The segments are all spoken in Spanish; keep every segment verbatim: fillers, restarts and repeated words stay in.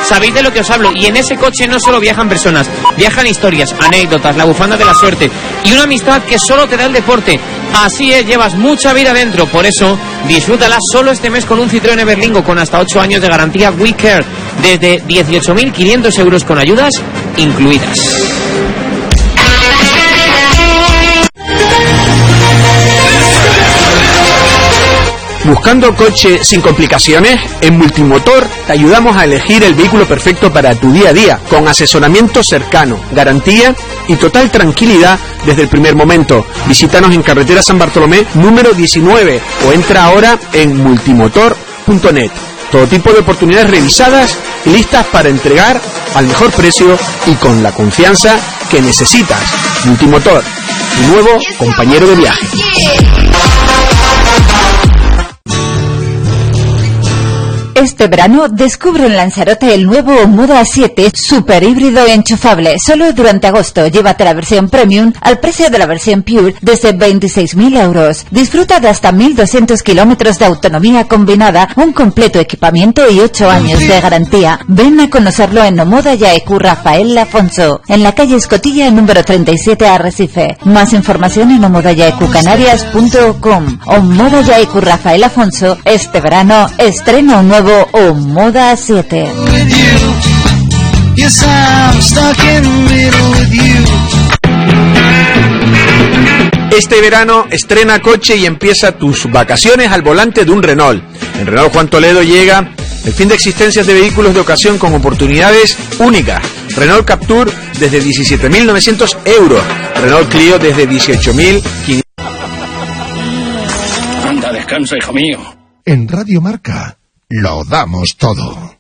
sabéis de lo que os hablo. Y en ese coche no solo viajan personas, viajan historias, anécdotas, la bufanda de la suerte y una amistad que solo te da el deporte. Así es, llevas mucha vida dentro. Por eso, disfrútala solo este mes con un Citroën Everlingo con hasta ocho años de garantía We Care, desde dieciocho mil quinientos euros con ayudas incluidas. ¿Buscando coche sin complicaciones? En Multimotor te ayudamos a elegir el vehículo perfecto para tu día a día, con asesoramiento cercano, garantía y total tranquilidad desde el primer momento. Visítanos en carretera San Bartolomé número diecinueve o entra ahora en multimotor punto net. Todo tipo de oportunidades revisadas y listas para entregar al mejor precio y con la confianza que necesitas. Multimotor, tu nuevo compañero de viaje. Este verano descubre en Lanzarote el nuevo Moda siete super híbrido enchufable. Solo durante agosto llévate la versión Premium al precio de la versión Pure desde veintiséis mil euros. Disfruta de hasta mil doscientos kilómetros de autonomía combinada, un completo equipamiento y ocho años de garantía. Ven a conocerlo en Omoda Yaecu Rafael Afonso, en la calle Escotilla número treinta y siete Arrecife. Más información en omoda yaecu canarias punto com. Omoda Yaecu Rafael Afonso, este verano estrena un nuevo Omoda siete. Este verano estrena coche y empieza tus vacaciones al volante de un Renault. En Renault Juan Toledo llega el fin de existencias de vehículos de ocasión con oportunidades únicas. Renault Captur desde diecisiete mil novecientos euros. Renault Clio desde dieciocho mil quinientos. Anda, descansa, hijo mío. En Radio Marca lo damos todo.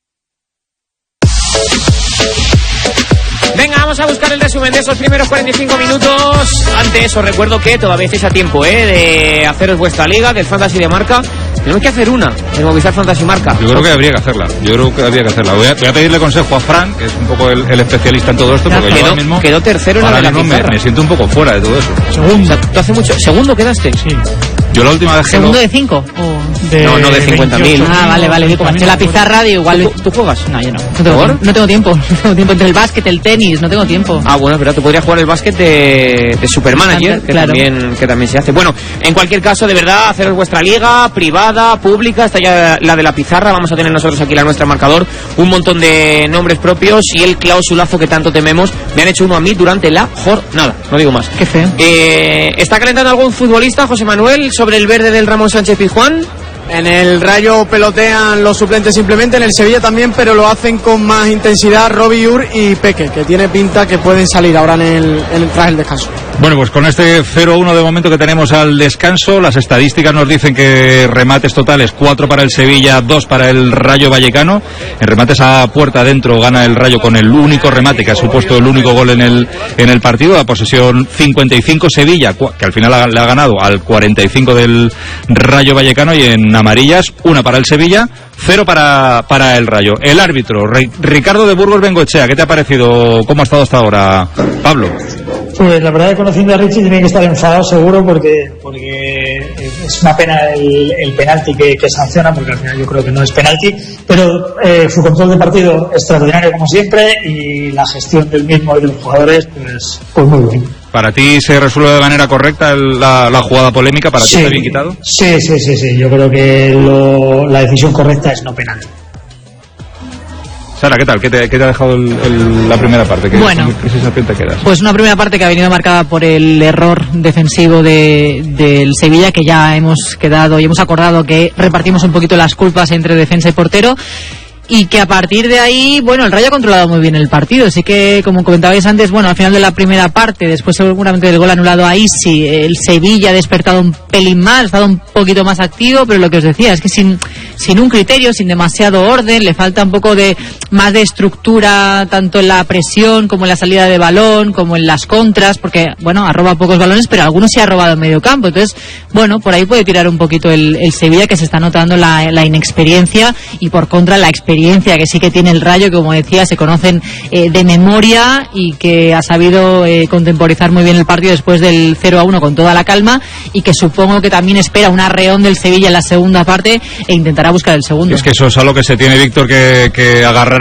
Venga, vamos a buscar el resumen de esos primeros cuarenta y cinco minutos. Antes os recuerdo que todavía estáis a tiempo ¿eh? de haceros vuestra liga del Fantasy de Marca. Tenemos que hacer una, el Movistar Fantasy Marca. Yo creo que habría que hacerla. Yo creo que habría que hacerla. Voy a, voy a pedirle consejo a Fran, que es un poco el, el especialista en todo esto, porque quedó, yo ahora mismo quedó tercero en la de la me, me siento un poco fuera de todo eso. Segundo. O sea, ¿tú hace mucho? ¿Segundo quedaste? Sí. Yo la última vez que ¿Segundo lo... de cinco? O... De no, no de cincuenta mil. Ah, vale, vale. Digo, como la pizarra, digo, igual... ¿Tú, ¿Tú juegas? No, yo no. No tengo, tiempo, no tengo tiempo. No tengo tiempo entre el básquet, el tenis, no tengo tiempo. Ah, bueno, pero tú podrías jugar el básquet de, de Supermanager, que, claro. también, que también se hace. Bueno, en cualquier caso, de verdad, haceros vuestra liga privada, pública. Está ya la de la pizarra. Vamos a tener nosotros aquí la nuestra marcador. Un montón de nombres propios y el clausulazo que tanto tememos. Me han hecho uno a mí durante la jornada. No digo más. Qué feo. Eh, ¿Está calentando algún futbolista, José Manuel, sobre el verde del Ramón Sánchez Pizjuán? En el Rayo pelotean los suplentes simplemente, en el Sevilla también, pero lo hacen con más intensidad Robbie Ur y Peque, que tiene pinta que pueden salir ahora en el, en el tras el descanso. Bueno, pues con este cero uno de momento que tenemos al descanso, las estadísticas nos dicen que remates totales, cuatro para el Sevilla, dos para el Rayo Vallecano. En remates a puerta adentro gana el Rayo con el único remate que ha supuesto el único gol en el en el partido. La posesión cincuenta y cinco Sevilla, que al final le ha ganado al cuarenta y cinco del Rayo Vallecano, y en amarillas, una para el Sevilla, cero para, para el Rayo. El árbitro, Ricardo de Burgos Bengoechea, ¿qué te ha parecido? ¿Cómo ha estado hasta ahora, Pablo? Pues la verdad que conociendo a Richie tiene que estar enfadado seguro porque porque es una pena el, el penalti que, que sanciona, porque al final yo creo que no es penalti, pero eh, su control de partido extraordinario como siempre y la gestión del mismo y de los jugadores pues, pues muy bien. ¿Para ti se resuelve de manera correcta el, la, la jugada polémica? ¿Para sí, ti está bien quitado? Sí, sí, sí, sí. Yo creo que lo, la decisión correcta es no penal. Sara, ¿qué tal? ¿Qué te, qué te ha dejado el, el, la primera parte? ¿Qué, bueno, ¿qué sensación te quedas? Pues una primera parte que ha venido marcada por el error defensivo de, del Sevilla, que ya hemos quedado y hemos acordado que repartimos un poquito las culpas entre defensa y portero. Y que a partir de ahí, bueno, el Rayo ha controlado muy bien el partido. Así que, como comentabais antes, bueno, al final de la primera parte, después seguramente del gol anulado a Isi, el Sevilla ha despertado un pelín más, ha estado un poquito más activo, pero lo que os decía es que sin, sin un criterio, sin demasiado orden, le falta un poco de más de estructura, tanto en la presión como en la salida de balón, como en las contras, porque, bueno, ha robado pocos balones, pero algunos sí ha robado en medio campo. Entonces, bueno, por ahí puede tirar un poquito el, el Sevilla, que se está notando la, la inexperiencia, y por contra la experiencia que sí que tiene el Rayo, que como decía, se conocen eh, de memoria y que ha sabido eh, contemporizar muy bien el partido después del cero a uno con toda la calma, y que supongo que también espera un arreón del Sevilla en la segunda parte e intentará buscar el segundo. Es que eso es algo que se tiene, Víctor, que, que agarrar